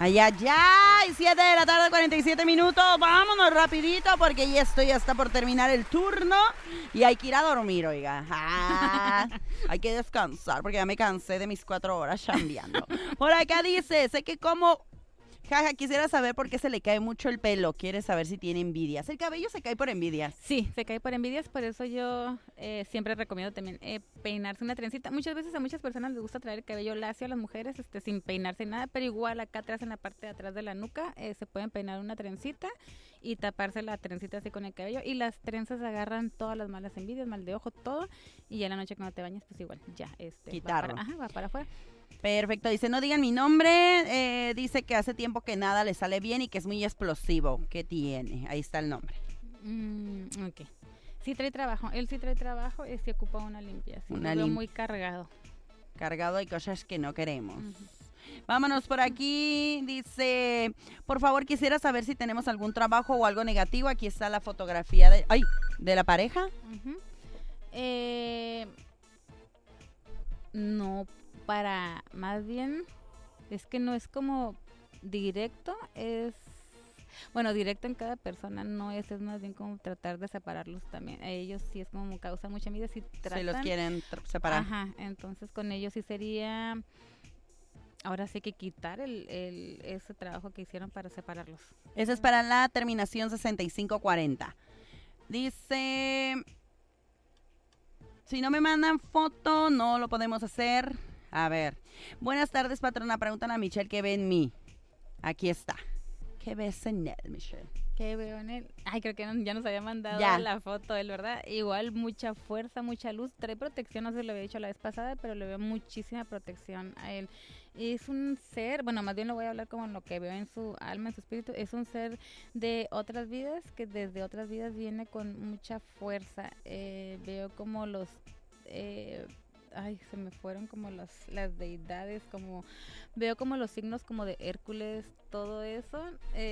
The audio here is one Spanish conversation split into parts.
Ay, ay, ay, 7 de la tarde, 47 minutos. Vámonos rapidito porque ya está por terminar el turno y hay que ir a dormir, oiga. Hay que descansar porque ya me cansé de mis 4 horas chambeando. Por acá dice, sé que como... Jaja, quisiera saber por qué se le cae mucho el pelo. Quiere saber si tiene envidias. El cabello se cae por envidias. Sí, se cae por envidias, por eso yo siempre recomiendo también peinarse una trencita. Muchas veces a muchas personas les gusta traer el cabello lacio a las mujeres sin peinarse nada, pero igual acá atrás en la parte de atrás de la nuca se pueden peinar una trencita y taparse la trencita así con el cabello y las trenzas agarran todas las malas envidias, mal de ojo, todo, y ya en la noche cuando te bañas pues igual, ya quitarlo. Va para afuera. Perfecto, dice, no digan mi nombre, dice que hace tiempo que nada le sale bien y que es muy explosivo. ¿Qué tiene? Ahí está el nombre. Ok. Sí trae trabajo, él sí trae trabajo y sí ocupa una limpia. Sí, lo veo muy cargado. Cargado de cosas que no queremos. Vámonos por aquí, dice, por favor quisiera saber si tenemos algún trabajo o algo negativo. Aquí está la fotografía de la pareja. No, más bien, es que no es como directo, directo en cada persona no es más bien como tratar de separarlos también. A ellos sí es como causa mucha envidia si tratan. Se los quieren separar. Ajá, entonces con ellos sí sería, ahora sí que quitar ese trabajo que hicieron para separarlos. Ese es para la terminación 6540. Dice, si no me mandan foto, no lo podemos hacer. A ver, buenas tardes, patrona. Preguntan a Michelle qué ve en mí. Aquí está. ¿Qué ves en él, Michelle? ¿Qué veo en él? Ay, creo que ya nos había mandado la foto él, ¿verdad? Igual mucha fuerza, mucha luz. Trae protección, no sé si lo había dicho la vez pasada, pero le veo muchísima protección a él. Es un ser, bueno, más bien lo voy a hablar como lo que veo en su alma, en su espíritu. Es un ser de otras vidas, que desde otras vidas viene con mucha fuerza. Veo como se me fueron como las deidades, como veo como los signos como de Hércules, todo eso,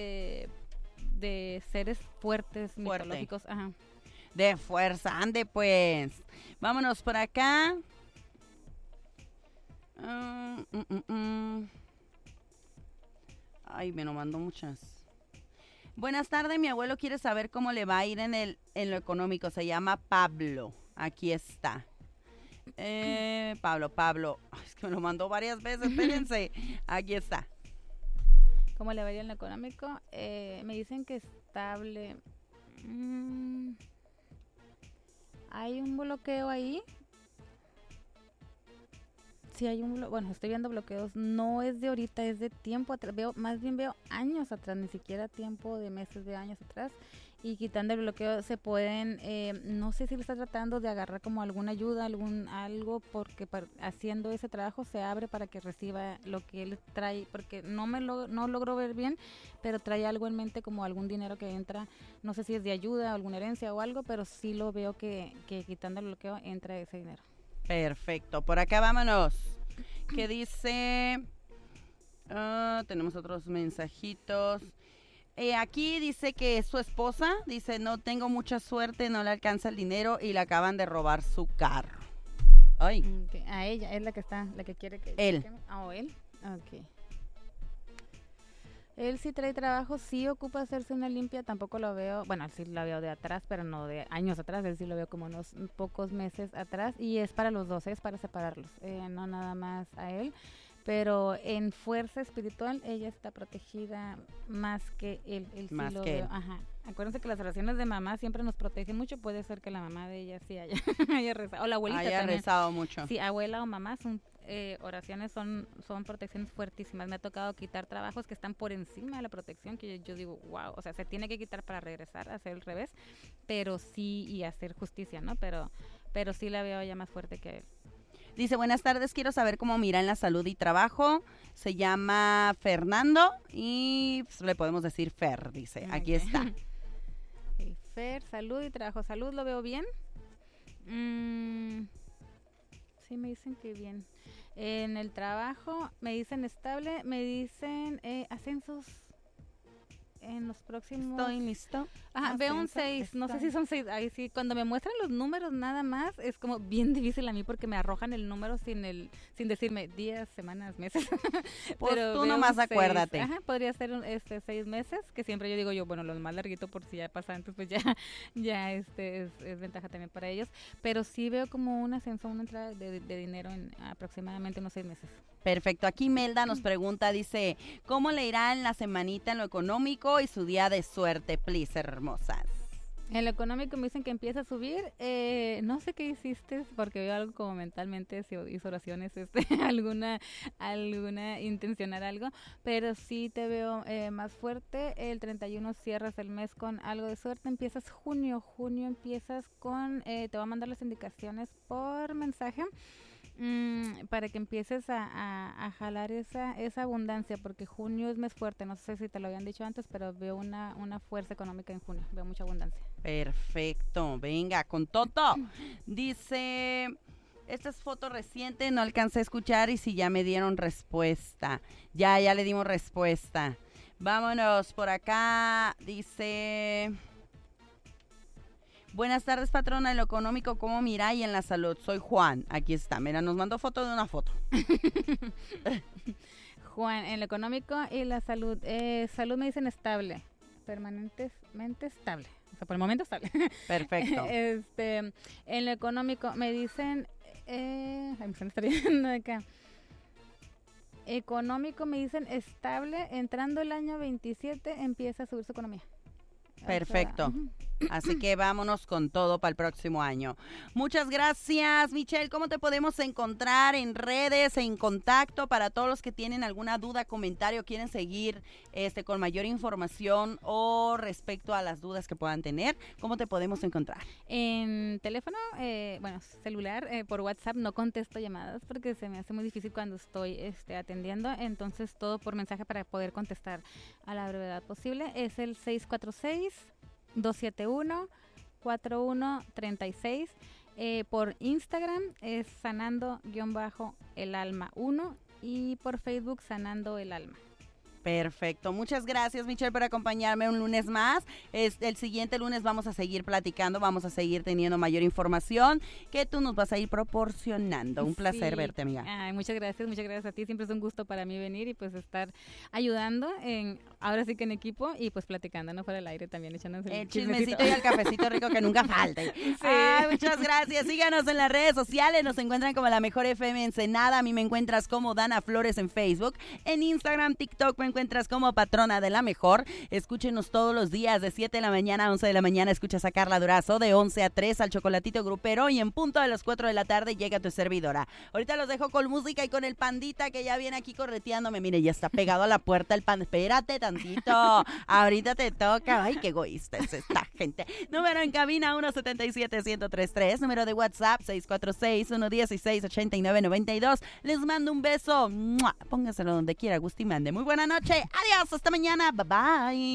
de seres fuertes, mitológicos. Ajá. De fuerza, ande pues. Vámonos por acá. Ay, me lo mandó muchas. Buenas tardes, mi abuelo quiere saber cómo le va a ir en lo económico. Se llama Pablo. Aquí está. Pablo. Ay, es que me lo mandó varias veces, espérense. Aquí está. ¿Cómo le va a ir en lo económico? Me dicen que estable. Hay un bloqueo ahí. Sí, hay estoy viendo bloqueos. No es de ahorita, es de tiempo atrás. Más bien veo años atrás, ni siquiera tiempo de meses, de años atrás. Y quitando el bloqueo se pueden, no sé si le está tratando de agarrar como alguna ayuda, algo, porque haciendo ese trabajo se abre para que reciba lo que él trae, porque no logro ver bien, pero trae algo en mente como algún dinero que entra, no sé si es de ayuda, alguna herencia o algo, pero sí lo veo que quitando el bloqueo entra ese dinero. Perfecto, por acá vámonos. ¿Qué dice? Tenemos otros mensajitos. Aquí dice que su esposa, dice, no tengo mucha suerte, no le alcanza el dinero y le acaban de robar su carro. Ay. Okay. A ella, es la que quiere que... Él. ¿O él? Ok. Él sí trae trabajo, sí ocupa hacerse una limpia, tampoco lo veo, bueno, sí lo veo de atrás, pero no de años atrás, él sí lo veo como unos pocos meses atrás y es para los dos, es para separarlos, no nada más a él. Pero en fuerza espiritual ella está protegida más que él. Más sí lo que veo. él. Ajá. Acuérdense que las oraciones de mamá siempre nos protegen mucho. Puede ser que la mamá de ella sí haya rezado. O la abuelita haya también. rezado mucho. Sí, abuela o mamá son oraciones, son protecciones fuertísimas. Me ha tocado quitar trabajos que están por encima de la protección, que yo digo, wow, o sea, se tiene que quitar para regresar, hacer el revés, pero sí, y hacer justicia, ¿no? Pero sí la veo ya más fuerte que él. Dice, buenas tardes, quiero saber cómo miran la salud y trabajo. Se llama Fernando y pues, le podemos decir Fer, dice. Aquí está. Okay. Fer, salud y trabajo. Salud, ¿lo veo bien? Sí, me dicen que bien. En el trabajo me dicen estable, me dicen ascensos. en los próximos... Estoy listo. Ajá, veo un 6, no sé si son 6, ahí sí, cuando me muestran los números nada más, es como bien difícil a mí porque me arrojan el número sin decirme días, semanas, meses. Pues Pero tú veo nomás un 6. acuérdate. Ajá, podría ser 6 meses, que siempre yo digo bueno, los más larguito por si ya pasa antes, pues ya es ventaja también para ellos, pero sí veo como un ascenso, una entrada de dinero en aproximadamente unos 6 meses. Perfecto. Aquí Melda nos pregunta, dice, ¿cómo le irá en la semanita en lo económico y su día de suerte, please, hermosas? En lo económico me dicen que empieza a subir, no sé qué hiciste, porque veo algo como mentalmente, si hizo oraciones, alguna intencionar algo, pero sí te veo más fuerte. El 31 cierras el mes con algo de suerte, empiezas junio empiezas con, te voy a mandar las indicaciones por mensaje, para que empieces a jalar esa abundancia, porque junio es mes fuerte, no sé si te lo habían dicho antes, pero veo una fuerza económica en junio, veo mucha abundancia. Perfecto, venga, con Toto. Dice, esta es foto reciente, no alcancé a escuchar y si ya me dieron respuesta. Ya le dimos respuesta. Vámonos por acá, dice... Buenas tardes, patrona. En lo económico, ¿cómo mira? Y en la salud, soy Juan. Aquí está, mira, nos mandó foto de una foto. Juan, en lo económico y la salud. Salud me dicen estable, permanentemente estable. O sea, por el momento estable. Perfecto. En lo económico me dicen... ay, me están viendo de acá. Económico me dicen estable. Entrando el año 27 empieza a subir su economía. Perfecto. O sea, así que vámonos con todo para el próximo año. Muchas gracias, Michelle. ¿Cómo te podemos encontrar en redes, en contacto para todos los que tienen alguna duda, comentario, quieren seguir con mayor información o respecto a las dudas que puedan tener? ¿Cómo te podemos encontrar? En teléfono, celular, por WhatsApp no contesto llamadas porque se me hace muy difícil cuando estoy atendiendo, entonces todo por mensaje para poder contestar a la brevedad posible. Es el 646-271-4136. Por Instagram es sanando-el-alma1 y por Facebook sanando el alma. Perfecto, muchas gracias, Michelle, por acompañarme un lunes más. El siguiente lunes vamos a seguir platicando, vamos a seguir teniendo mayor información que tú nos vas a ir proporcionando. Un placer verte, amiga. Ay, muchas gracias a ti, siempre es un gusto para mí venir y pues estar ayudando, ahora sí que en equipo y pues platicando, ¿no? Fuera del aire también, echándonos el chismecito y el cafecito rico que nunca falte. Sí. Ay, muchas gracias, síganos en las redes sociales, nos encuentran como La Mejor FM Ensenada, a mí me encuentras como Dana Flores en Facebook, en Instagram, TikTok me encuentras como Patrona de La Mejor. Escúchenos todos los días de 7 de la mañana a 11 de la mañana. Escuchas a Carla Durazo de 11 a 3 al Chocolatito Grupero y en punto de las 4 de la tarde llega tu servidora. Ahorita los dejo con música y con el pandita que ya viene aquí correteándome. Mire, ya está pegado a la puerta el pan. Espérate tantito. Ahorita te toca. Ay, qué egoísta es esta gente. Número en cabina 177-1033. Número de WhatsApp 646-116-8992. Les mando un beso. ¡Mua! Póngaselo donde quiera, Gusti mande. Muy buena noche. Adiós, hasta mañana. Bye bye.